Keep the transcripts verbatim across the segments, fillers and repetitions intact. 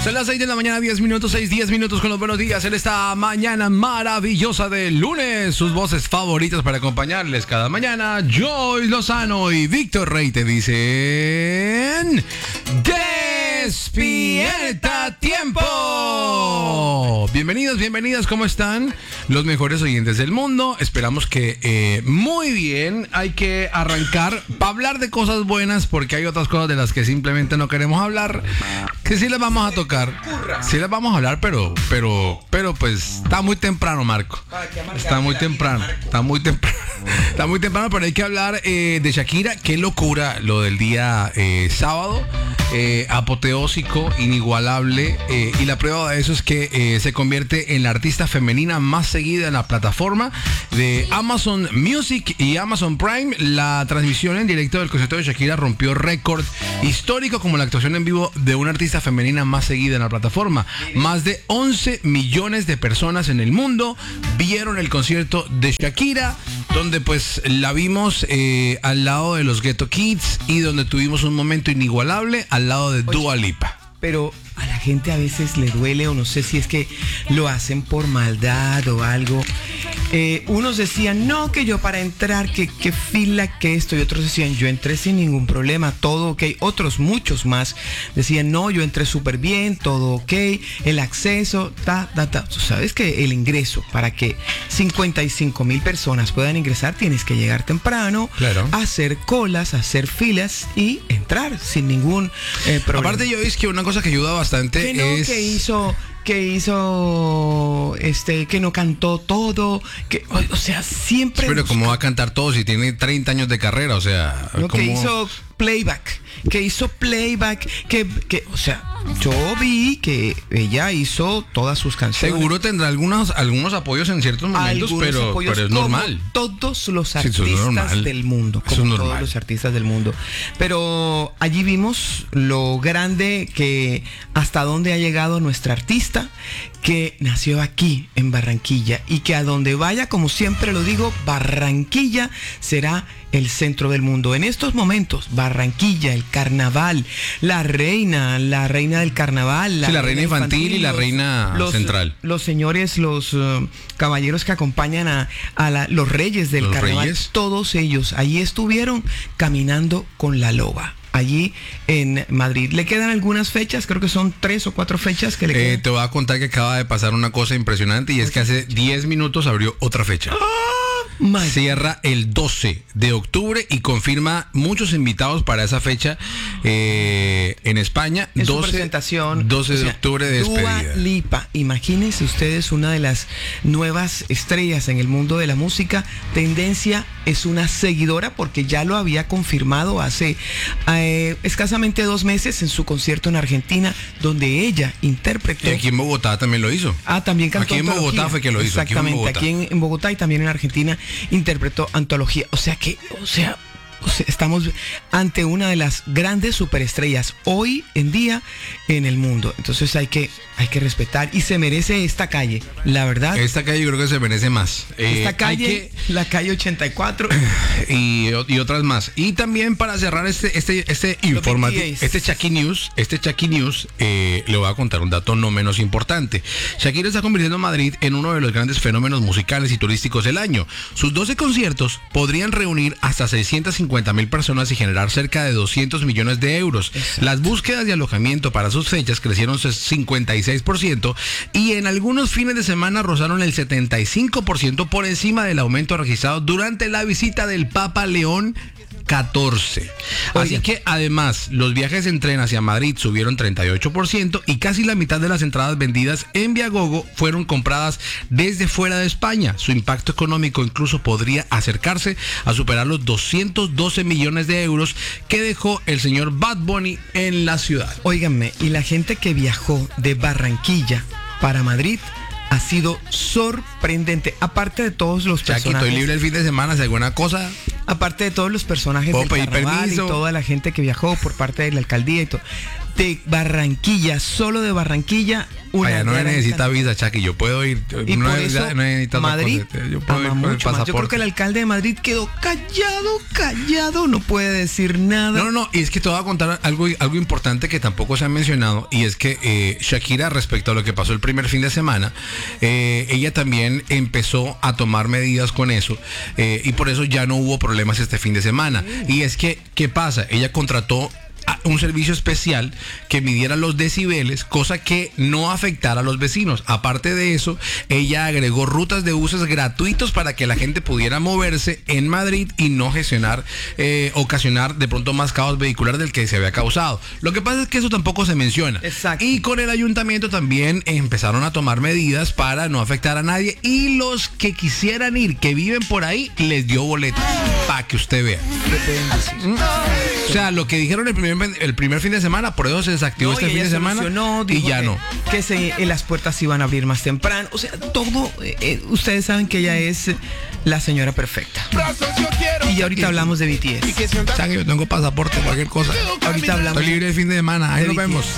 Son las seis de la mañana, diez minutos, seis, diez minutos con los buenos días en esta mañana maravillosa de lunes. Sus voces favoritas para acompañarles cada mañana, Joy Lozano y Víctor Rey te dicen... ¡Despierta tiempo! Bienvenidos, bienvenidas, ¿cómo están? Los mejores oyentes del mundo. Esperamos que eh, muy bien. Hay que arrancar para hablar de cosas buenas, porque hay otras cosas de las que simplemente no queremos hablar, que sí las vamos a tocar. Sí las vamos a hablar, pero, pero, pero pues está muy temprano, Marco. Está muy temprano, está muy temprano. Está muy temprano, pero hay que hablar eh, de Shakira. Qué locura lo del día eh, sábado. Eh, apoteósico, inigualable, eh, y la prueba de eso es que eh, se convierte en la artista femenina más seguida en la plataforma de Amazon Music y Amazon Prime. La transmisión en directo del concierto de Shakira rompió récord histórico como la actuación en vivo de una artista femenina más seguida en la plataforma. Más de once millones de personas en el mundo vieron el concierto de Shakira, donde pues la vimos eh, al lado de los Ghetto Kids y donde tuvimos un momento inigualable al lado de Dua Lipa. Pero a la gente a veces le duele, o no sé si es que lo hacen por maldad o algo. Eh, unos decían, no, que yo para entrar, que, que fila, que esto. Y otros decían, yo entré sin ningún problema, todo ok. Otros, muchos más, decían, no, yo entré súper bien, todo ok. El acceso, ta, ta, ta. Tú sabes que el ingreso, para que cincuenta y cinco mil personas puedan ingresar, tienes que llegar temprano, claro, hacer colas, hacer filas y entrar sin ningún eh, problema. Aparte, yo es que una cosa que ayuda bastante que no, es... que hizo... que hizo, este, que no cantó todo, que, o, o sea, siempre... Pero ¿cómo va a cantar todo si tiene treinta años de carrera? O sea... Lo ¿cómo? que hizo playback, que hizo playback, que, que, o sea, yo vi que ella hizo todas sus canciones. Seguro tendrá algunos, algunos apoyos en ciertos momentos, Algunos pero, apoyos, pero es normal. Todos los Sí, eso artistas es normal. del mundo, Eso como es todos normal. los artistas del mundo. Pero allí vimos lo grande que, hasta dónde ha llegado nuestra artista, que nació aquí en Barranquilla, y que a donde vaya, como siempre lo digo, Barranquilla será el centro del mundo. En estos momentos, Barranquilla, el carnaval, la reina, la reina del carnaval, la, sí, la reina infantil, infantil y la los, reina los, central. Los señores, los uh, caballeros que acompañan a, a la, los reyes del los carnaval, reyes. Todos ellos allí estuvieron caminando con la loba. Allí en Madrid. Le quedan algunas fechas, creo que son tres o cuatro fechas que le quedan. Eh, te voy a contar que acaba de pasar una cosa impresionante, y es que hace diez minutos abrió otra fecha. My Cierra el doce de octubre y confirma muchos invitados para esa fecha eh, en España. En doce, su presentación, doce de o sea, octubre de despedida. Dua Lipa, imagínense ustedes, una de las nuevas estrellas en el mundo de la música. Tendencia es una seguidora, porque ya lo había confirmado hace eh, escasamente dos meses en su concierto en Argentina, donde ella interpretó. Y aquí en Bogotá también lo hizo. Ah, también cantó Aquí en Antología. Bogotá fue que lo hizo. Exactamente, aquí en, aquí en, en Bogotá y también en Argentina interpretó Antología. O sea que, o sea, o sea, estamos ante una de las grandes superestrellas hoy en día en el mundo. Entonces hay que, hay que respetar, y se merece esta calle, la verdad. Esta calle yo creo que se merece más. Esta eh, calle, que... la calle ochenta y cuatro. Y, y otras más. Y también para cerrar este este este informativo, este Shaki News, este Shaki News, eh, le voy a contar un dato no menos importante. Shakira está convirtiendo a Madrid en uno de los grandes fenómenos musicales y turísticos del año. Sus doce conciertos podrían reunir hasta seiscientas cincuenta mil personas y generar cerca de doscientos millones de euros. Exacto. Las búsquedas de alojamiento para sus fechas crecieron cincuenta y seis por ciento, y en algunos fines de semana rozaron el setenta y cinco por ciento, por encima del aumento registrado durante la visita del Papa León catorce. Así Oigan. que además los viajes en tren hacia Madrid subieron treinta y ocho por ciento, y casi la mitad de las entradas vendidas en Viagogo fueron compradas desde fuera de España. Su impacto económico incluso podría acercarse a superar los doscientos doce millones de euros que dejó el señor Bad Bunny en la ciudad. Óiganme, y la gente que viajó de Barranquilla para Madrid ha sido sorprendente. Aparte de todos los Shaki, personajes. estoy libre el fin de semana, si alguna cosa. Aparte de todos los personajes del carnaval y toda la gente que viajó por parte de la alcaldía y todo. de Barranquilla, solo de Barranquilla. Una Allá no gran necesita cantidad. visa, Chucky, yo puedo ir. Y no, por necesita- eso no necesita otra Madrid cosa, yo puedo ir ama con el mucho más. Yo creo pasaporte. que el alcalde de Madrid quedó callado, callado, no puede decir nada. No, no, no, y es que te voy a contar algo, algo importante que tampoco se ha mencionado, y es que eh, Shakira, respecto a lo que pasó el primer fin de semana, eh, ella también empezó a tomar medidas con eso, eh, y por eso ya no hubo problemas este fin de semana. Y es que, ¿qué pasa? Ella contrató a un servicio especial que midiera los decibeles, cosa que no afectara a los vecinos. Aparte de eso, ella agregó rutas de buses gratuitos para que la gente pudiera moverse en Madrid y no gestionar, eh, ocasionar de pronto más caos vehicular del que se había causado. Lo que pasa es que eso tampoco se menciona. Exacto. Y con el ayuntamiento también empezaron a tomar medidas para no afectar a nadie, y los que quisieran ir, que viven por ahí, les dio boletos para que usted vea. ¿Qué pueden decir? O sea, lo que dijeron el primer, el primer fin de semana, por eso se desactivó No, este y fin ella de semana solucionó, y dijo ya que, no. que se, eh, las puertas iban a abrir más temprano. O sea, todo, eh, eh, ustedes saben que ella es eh, la señora perfecta. Y ahorita hablamos de B T S. O sea, que yo tengo pasaporte, cualquier cosa. Ahorita hablamos. Estoy libre el fin de semana, ahí de nos B T S. vemos.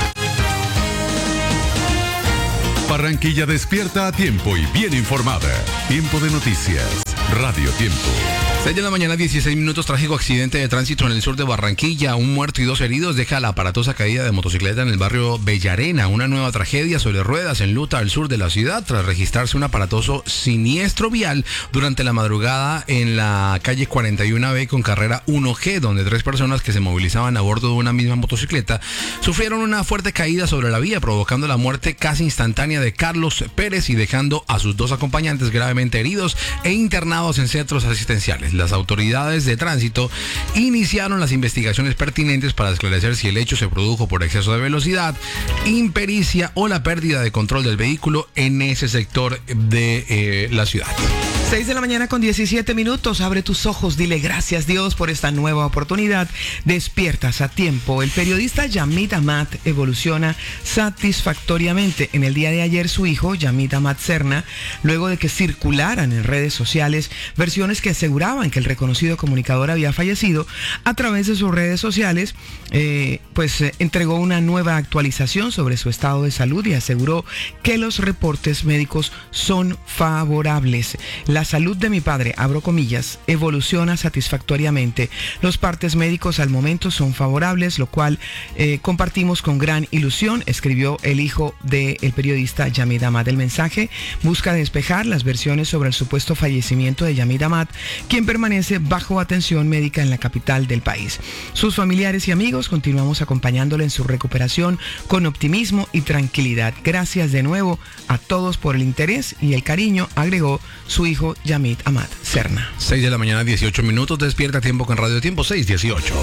Barranquilla despierta a tiempo y bien informada. Tiempo de noticias. Radio Tiempo. seis de la mañana, dieciséis minutos, trágico accidente de tránsito en el sur de Barranquilla. Un muerto y dos heridos deja la aparatosa caída de motocicleta en el barrio Bellarena. Una nueva tragedia sobre ruedas enluta al sur de la ciudad tras registrarse un aparatoso siniestro vial durante la madrugada en la calle cuarenta y uno B con carrera uno G, donde tres personas que se movilizaban a bordo de una misma motocicleta sufrieron una fuerte caída sobre la vía, provocando la muerte casi instantánea de Carlos Pérez y dejando a sus dos acompañantes gravemente heridos e internados en centros asistenciales. Las autoridades de tránsito iniciaron las investigaciones pertinentes para esclarecer si el hecho se produjo por exceso de velocidad, impericia o la pérdida de control del vehículo en ese sector de eh, la ciudad. seis de la mañana con diecisiete minutos. Abre tus ojos, dile gracias Dios por esta nueva oportunidad. Despiertas a tiempo. El periodista Yamit Amad evoluciona satisfactoriamente. En el día de ayer su hijo, Yamit Amad Serna, luego de que circularan en redes sociales versiones que aseguraban que el reconocido comunicador había fallecido, a través de sus redes sociales, eh, pues eh, entregó una nueva actualización sobre su estado de salud y aseguró que los reportes médicos son favorables. La salud de mi padre, abro comillas, evoluciona satisfactoriamente. Los partes médicos al momento son favorables, lo cual eh, compartimos con gran ilusión, escribió el hijo del periodista Yamit Amad. El mensaje busca despejar las versiones sobre el supuesto fallecimiento de Yamit Amad, quien permanece bajo atención médica en la capital del país. Sus familiares y amigos continuamos acompañándole en su recuperación con optimismo y tranquilidad. Gracias de nuevo a todos por el interés y el cariño, agregó su hijo Yamit Amad Serna. seis de la mañana, dieciocho minutos, despierta a tiempo con Radio Tiempo, seis dieciocho.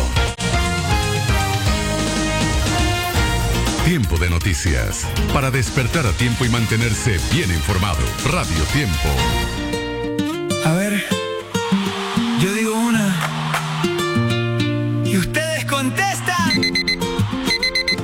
Tiempo de noticias. Para despertar a tiempo y mantenerse bien informado. Radio Tiempo. A ver,